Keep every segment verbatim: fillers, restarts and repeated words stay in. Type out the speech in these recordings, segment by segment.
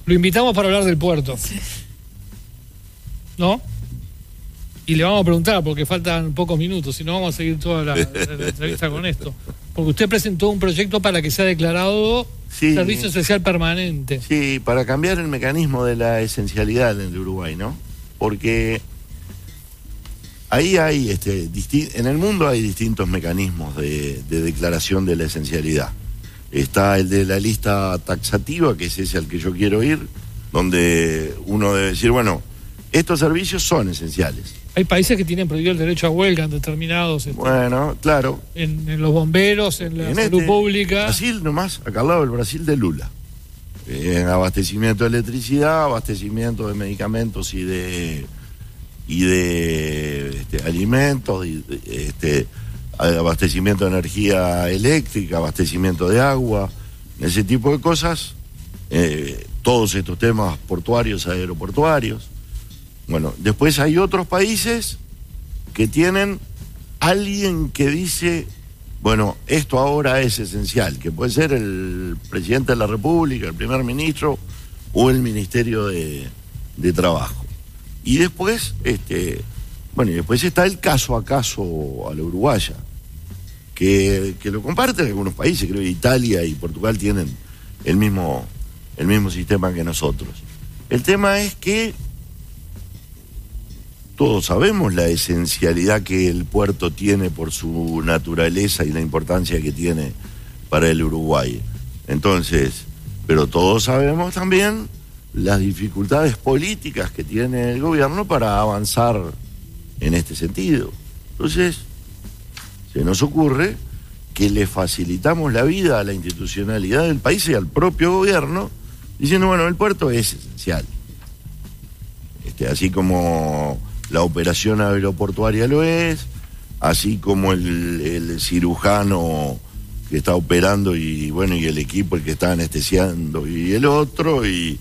Lo invitamos para hablar del puerto. Sí. ¿No? Y le vamos a preguntar, porque faltan pocos minutos, si no vamos a seguir toda la, la, la entrevista con esto. Porque usted presentó un proyecto para que sea declarado sí, servicio esencial permanente. Sí, para cambiar el mecanismo de la esencialidad en el Uruguay, ¿no? Porque ahí hay, este, en el mundo hay distintos mecanismos de, de declaración de la esencialidad. Está el de la lista taxativa, que es ese al que yo quiero ir, donde uno debe decir, bueno, estos servicios son esenciales. Hay países que tienen prohibido el derecho a huelga en determinados... Este, bueno, claro. En, en los bomberos, en la en salud este, pública. Brasil nomás, acá al lado del Brasil de Lula. En abastecimiento de electricidad, abastecimiento de medicamentos y de y de este, alimentos, y, este, abastecimiento de energía eléctrica, abastecimiento de agua, ese tipo de cosas. Eh, todos estos temas portuarios, aeroportuarios. Bueno, después hay otros países que tienen alguien que dice, bueno, esto ahora es esencial, que puede ser el presidente de la República, el primer ministro o el Ministerio de, de Trabajo. Y después, este, bueno, y después está el caso a caso a la uruguaya, que, que lo comparten algunos países, creo que Italia y Portugal tienen el mismo, el mismo sistema que nosotros. El tema es que todos sabemos la esencialidad que el puerto tiene por su naturaleza y la importancia que tiene para el Uruguay. Entonces, pero todos sabemos también las dificultades políticas que tiene el gobierno para avanzar en este sentido. Entonces, se nos ocurre que le facilitamos la vida a la institucionalidad del país y al propio gobierno, diciendo, bueno, el puerto es esencial. Este, así como la operación aeroportuaria lo es, así como el, el cirujano que está operando y bueno, y el equipo el que está anestesiando y el otro, y,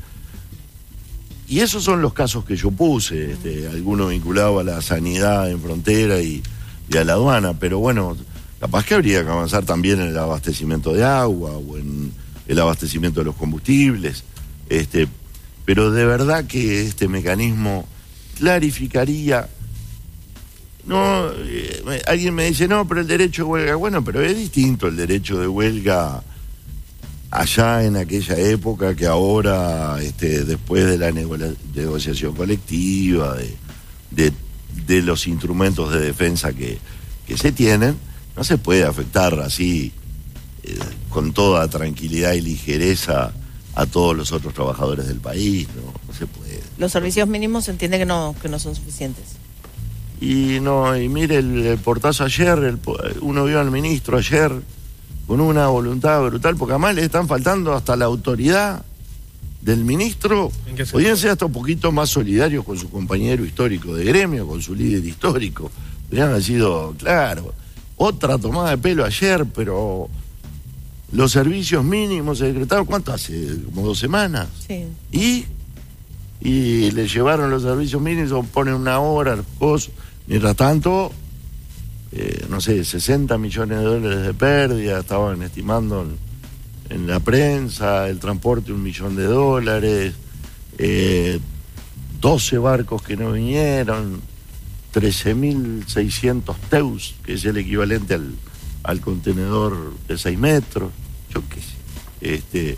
y esos son los casos que yo puse, este, alguno vinculado a la sanidad en frontera y, y a la aduana, pero bueno, capaz que habría que avanzar también en el abastecimiento de agua o en el abastecimiento de los combustibles, este, pero de verdad que este mecanismo clarificaría. No, eh, alguien me dice, no, pero el derecho de huelga, bueno, pero es distinto el derecho de huelga allá en aquella época que ahora, este, después de la nego negociación colectiva, de, de, de los instrumentos de defensa que, que se tienen, no se puede afectar así, eh, con toda tranquilidad y ligereza a todos los otros trabajadores del país, no, no se puede. Los servicios mínimos se entiende que no, que no son suficientes. Y no, y mire el, el portazo ayer, el, uno vio al ministro ayer con una voluntad brutal, porque además le están faltando hasta la autoridad del ministro. Podrían ser hasta un poquito más solidarios con su compañero histórico de gremio, con su líder histórico. Podrían haber sido, claro, otra tomada de pelo ayer, pero los servicios mínimos se decretaron, ¿cuánto hace? ¿Como dos semanas? Sí. Y, y le llevaron los servicios mínimos, ponen una hora, los cosas. Mientras tanto, eh, no sé, sesenta millones de dólares de pérdida, estaban estimando en, en la prensa, el transporte un millón de dólares, eh, doce barcos que no vinieron, trece mil seiscientos teus, que es el equivalente al, al contenedor de seis metros, yo qué sé, este,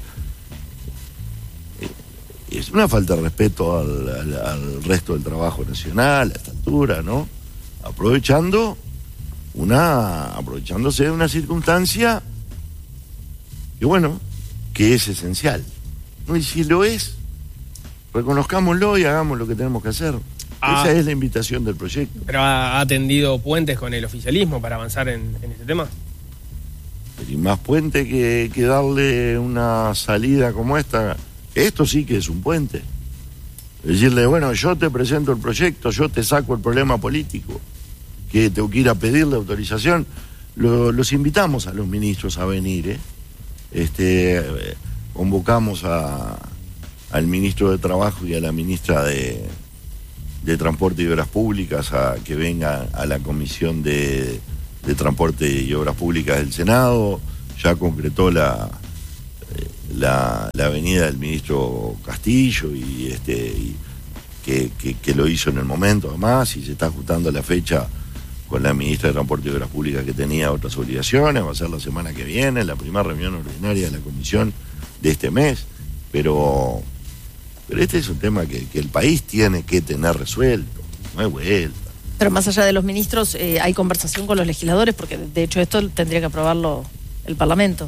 es una falta de respeto al, al, al resto del trabajo nacional a esta altura, ¿no? Aprovechando una, aprovechándose de una circunstancia que, bueno, que es esencial. Y si lo es, reconozcámoslo y hagamos lo que tenemos que hacer. Ah, esa es la invitación del proyecto. ¿Pero ha atendido puentes con el oficialismo para avanzar en, en este tema? Y más puente que, que darle una salida como esta. Esto sí que es un puente. Decirle, bueno, yo te presento el proyecto, yo te saco el problema político, que tengo que ir a pedirle autorización. Lo, los invitamos a los ministros a venir, ¿eh? Este, eh, convocamos a, al ministro de Trabajo y a la ministra de, de Transporte y Obras Públicas a que venga a la Comisión de, de Transporte y Obras Públicas del Senado. Ya concretó la... la, la venida del ministro Castillo y este y que, que, que lo hizo en el momento además, y se está ajustando la fecha con la ministra de Transporte y Obras Públicas, que tenía otras obligaciones. Va a ser la semana que viene, la primera reunión ordinaria de la comisión de este mes, pero, pero este es un tema que, que el país tiene que tener resuelto, no hay vuelta. Pero más allá de los ministros, eh, hay conversación con los legisladores, porque de hecho esto tendría que aprobarlo el Parlamento.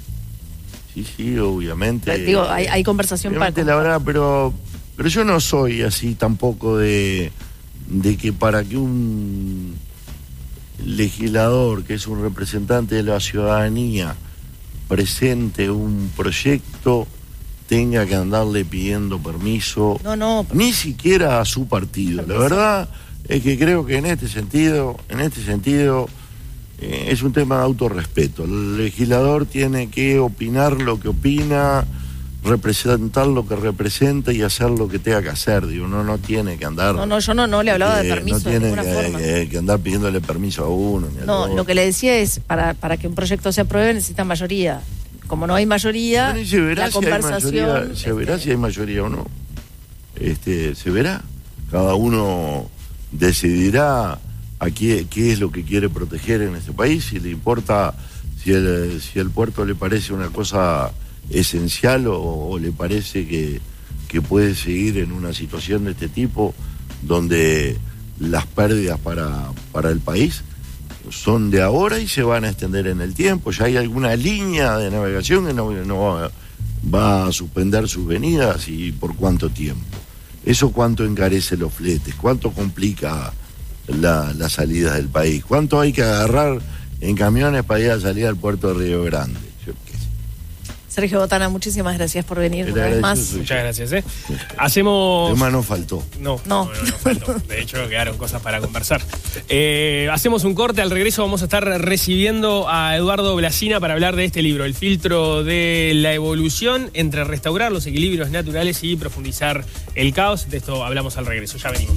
Sí, sí, obviamente. Pero, digo, hay, hay conversación obviamente, para... la verdad, pero, pero yo no soy así tampoco de, de que para que un legislador, que es un representante de la ciudadanía, presente un proyecto, tenga que andarle pidiendo permiso, no, no, pero... ni siquiera a su partido. Permiso. La verdad es que creo que en este sentido, en este sentido, eh, es un tema de autorrespeto. El legislador tiene que opinar lo que opina, representar lo que representa y hacer lo que tenga que hacer. Digo, no, no tiene que andar... No, no, yo no, no le hablaba eh, de permiso no tiene de ninguna que, forma. Que, que andar pidiéndole permiso a uno. Ni no, a lo que le decía es, para, para que un proyecto se apruebe necesita mayoría. Como no hay mayoría, bueno, se verá la si conversación... Hay mayoría, se verá este... si hay mayoría o no. Este, se verá. Cada uno decidirá a qué, qué es lo que quiere proteger en este país, si le importa, si el, si el puerto le parece una cosa esencial o, o le parece que, que puede seguir en una situación de este tipo donde las pérdidas para, para el país son de ahora y se van a extender en el tiempo. Ya hay alguna línea de navegación que no, no va, va a suspender sus venidas, y por cuánto tiempo. Eso cuánto encarece los fletes, cuánto complica la, la salida del país, cuánto hay que agarrar en camiones para ir a salir al puerto de Río Grande. Yo qué sé. Sergio Botana, muchísimas gracias por venir una vez más. Muchas gracias, ¿eh? Hacemos... El tema no faltó. No, no, no, no, no faltó. De hecho, quedaron cosas para conversar. Eh, hacemos un corte, al regreso vamos a estar recibiendo a Eduardo Blasina para hablar de este libro, El filtro de la evolución, entre restaurar los equilibrios naturales y profundizar el caos. De esto hablamos al regreso, ya venimos.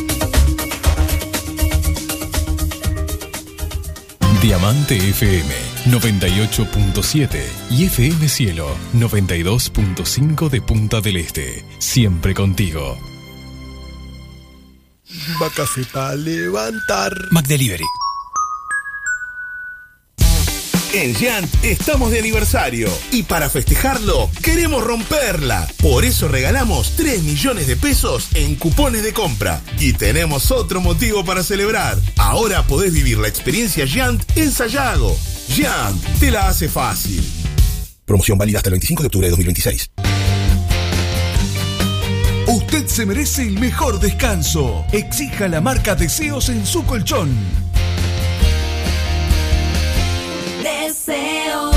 Diamante F M noventa y ocho punto siete y F M Cielo noventa y dos punto cinco de Punta del Este. Siempre contigo. Café para levantar. McDelivery. En Giant estamos de aniversario y para festejarlo queremos romperla. Por eso regalamos tres millones de pesos en cupones de compra. Y tenemos otro motivo para celebrar. Ahora podés vivir la experiencia Giant en Sayago. Giant te la hace fácil. Promoción válida hasta el veinticinco de octubre de dos mil veintiséis. Usted se merece el mejor descanso. Exija la marca Deseos en su colchón. Deseos.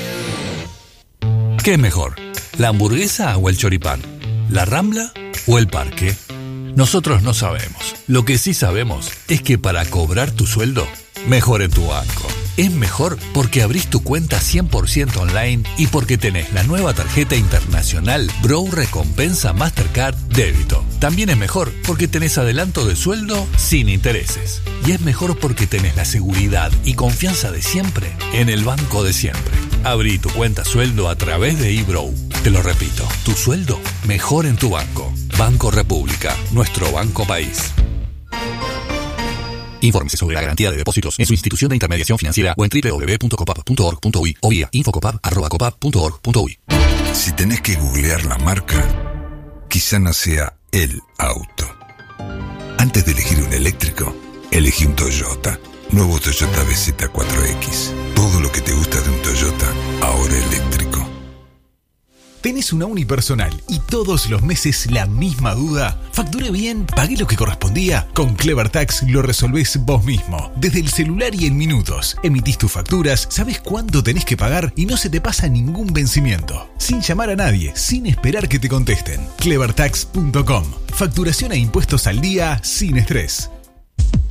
¿Qué es mejor? ¿La hamburguesa o el choripán? ¿La Rambla o el parque? Nosotros no sabemos. Lo que sí sabemos es que para cobrar tu sueldo, mejor en tu banco. Es mejor porque abrís tu cuenta cien por ciento online y porque tenés la nueva tarjeta internacional Brow Recompensa Mastercard Débito. También es mejor porque tenés adelanto de sueldo sin intereses. Y es mejor porque tenés la seguridad y confianza de siempre en el banco de siempre. Abrí tu cuenta sueldo a través de eBrow. Te lo repito, tu sueldo mejor en tu banco. Banco República, nuestro banco país. Infórmese sobre la garantía de depósitos en su institución de intermediación financiera o en doble u doble u doble u punto copap punto org punto uy o vía infocopap arroba copap punto org punto uy. Si tenés que googlear la marca, quizá no sea el auto. Antes de elegir un eléctrico, elegí un Toyota. Nuevo Toyota B Z cuatro X. Todo lo que te gusta de un Toyota, ahora eléctrico. ¿Tenés una unipersonal y todos los meses la misma duda? ¿Facturé bien? ¿Pagué lo que correspondía? Con Clever Tax lo resolvés vos mismo. Desde el celular y en minutos. Emitís tus facturas, sabés cuánto tenés que pagar y no se te pasa ningún vencimiento. Sin llamar a nadie, sin esperar que te contesten. clever tax punto com. Facturación e impuestos al día sin estrés.